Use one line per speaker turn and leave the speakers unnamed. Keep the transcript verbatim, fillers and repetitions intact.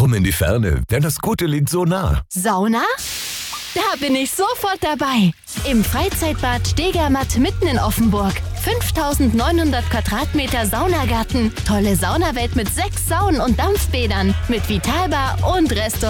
Warum in die Ferne, wenn das Gute liegt so nah?
Sauna? Da bin ich sofort dabei. Im Freizeitbad Stegermatt mitten in Offenburg. fünftausendneunhundert Quadratmeter Saunagarten. Tolle Saunawelt mit sechs Saunen und Dampfbädern. Mit Vitalbar und Restaurant.